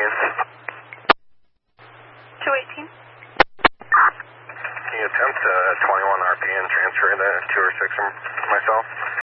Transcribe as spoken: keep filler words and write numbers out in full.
eighteen? two eighteen. Can you attempt uh, twenty-one R P and transfer the two or six from myself?